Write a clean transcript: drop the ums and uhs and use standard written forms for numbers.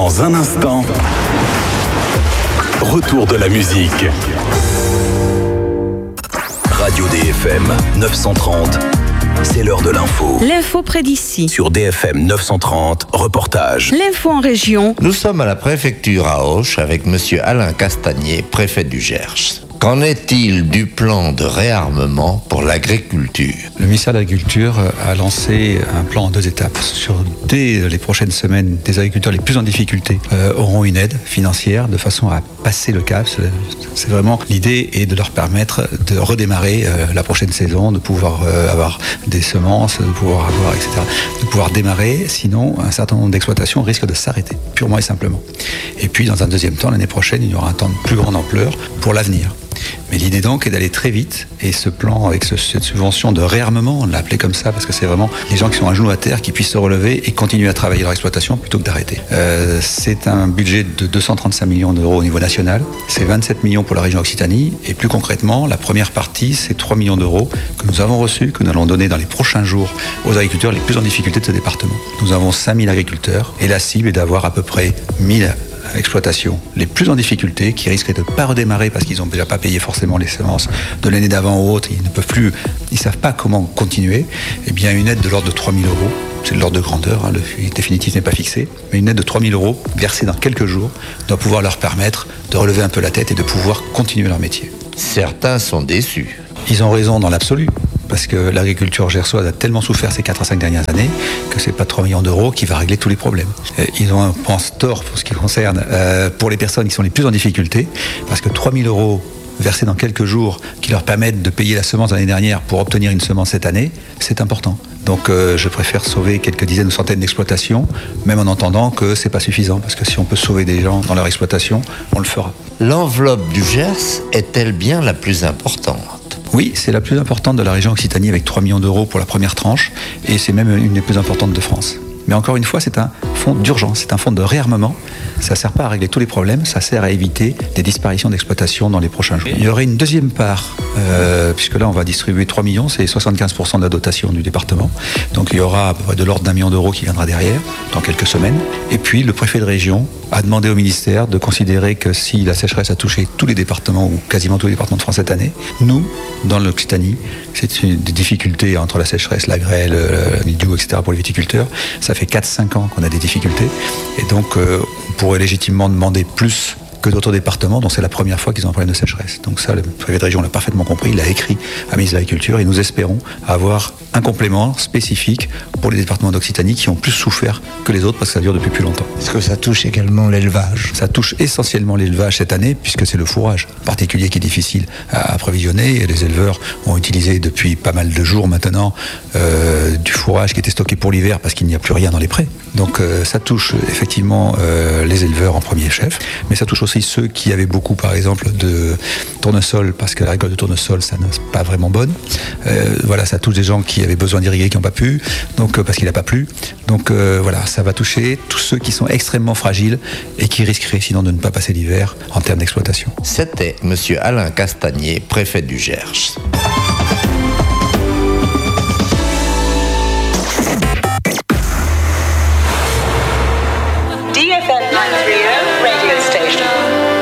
Dans un instant, retour de la musique. Radio DFM 930, c'est l'heure de l'info. L'info près d'ici. Sur DFM 930, reportage. L'info en région. Nous sommes à la préfecture à Auch avec monsieur Alain Castagnier, préfet du Gers. Qu'en est-il du plan de réarmement pour l'agriculture ? Le ministère de l'Agriculture a lancé un plan en 2 étapes. Dès les prochaines semaines, des agriculteurs les plus en difficulté auront une aide financière de façon à passer le cap. C'est vraiment l'idée est de leur permettre de redémarrer la prochaine saison, de pouvoir avoir des semences, de pouvoir avoir, etc. De pouvoir démarrer, sinon un certain nombre d'exploitations risquent de s'arrêter, purement et simplement. Et puis dans un deuxième temps, l'année prochaine, il y aura un temps de plus grande ampleur pour l'avenir. Mais l'idée donc est d'aller très vite, et ce plan avec cette subvention de réarmement, on l'a appelé comme ça parce que c'est vraiment les gens qui sont à genoux à terre qui puissent se relever et continuer à travailler leur exploitation plutôt que d'arrêter. C'est un budget de 235 millions d'euros au niveau national, c'est 27 millions pour la région Occitanie, et plus concrètement, la première partie, c'est 3 millions d'euros que nous avons reçus, que nous allons donner dans les prochains jours aux agriculteurs les plus en difficulté de ce département. Nous avons 5000 agriculteurs, et la cible est d'avoir à peu près 1000 exploitations les plus en difficulté qui risqueraient de ne pas redémarrer parce qu'ils n'ont déjà pas payé forcément les semences de l'année d'avant ou autre, ils ne peuvent plus, ils ne savent pas comment continuer, eh bien une aide de l'ordre de 3 000 euros, c'est de l'ordre de grandeur, le définitif n'est pas fixé, mais une aide de 3 000 euros versée dans quelques jours doit pouvoir leur permettre de relever un peu la tête et de pouvoir continuer leur métier. Certains sont déçus. Ils ont raison dans l'absolu. Parce que l'agriculture gersoise a tellement souffert ces 4 à 5 dernières années que c'est pas 3 millions d'euros qui va régler tous les problèmes. Ils ont un pense tort pour ce qui concerne pour les personnes qui sont les plus en difficulté, parce que 3 000 euros versés dans quelques jours qui leur permettent de payer la semence l'année dernière pour obtenir une semence cette année, c'est important. Donc je préfère sauver quelques dizaines ou centaines d'exploitations, même en entendant que c'est pas suffisant, parce que si on peut sauver des gens dans leur exploitation, on le fera. L'enveloppe du Gers est-elle bien la plus importante ? Oui, c'est la plus importante de la région Occitanie avec 3 millions d'euros pour la première tranche, et c'est même une des plus importantes de France. Mais encore une fois, c'est un fonds d'urgence, c'est un fonds de réarmement. Ça ne sert pas à régler tous les problèmes, ça sert à éviter des disparitions d'exploitation dans les prochains jours. Il y aurait une deuxième part, puisque là on va distribuer 3 millions, c'est 75% de la dotation du département. Donc il y aura à peu près de l'ordre d'1 million d'euros qui viendra derrière, dans quelques semaines. Et puis le préfet de région a demandé au ministère de considérer que si la sécheresse a touché tous les départements, ou quasiment tous les départements de France cette année, nous, dans l'Occitanie, c'est une des difficultés entre la sécheresse, la grêle, le mildiou, etc. pour les viticulteurs. Ça fait 4-5 ans qu'on a des difficultés. Et donc on pourrait légitimement demander plus que d'autres départements dont c'est la première fois qu'ils ont un problème de sécheresse. Donc ça, le préfet de région l'a parfaitement compris, il l'a écrit à ministre de l'Agriculture et nous espérons avoir un complément spécifique pour les départements d'Occitanie qui ont plus souffert que les autres parce que ça dure depuis plus longtemps. Est-ce que ça touche également l'élevage ? Ça touche essentiellement l'élevage cette année puisque c'est le fourrage en particulier qui est difficile à approvisionner et les éleveurs ont utilisé depuis pas mal de jours maintenant du fourrage qui était stocké pour l'hiver parce qu'il n'y a plus rien dans les prés. Donc ça touche effectivement les éleveurs en premier chef, mais ça touche aussi ceux qui avaient beaucoup, par exemple, de tournesol, parce que la récolte de tournesol, ça n'est pas vraiment bonne. Voilà, ça touche des gens qui avaient besoin d'irriguer, qui n'ont pas pu, donc parce qu'il n'a pas plu. Donc voilà, ça va toucher tous ceux qui sont extrêmement fragiles et qui risqueraient sinon de ne pas passer l'hiver en termes d'exploitation. C'était monsieur Alain Castagnier, préfet du Gers.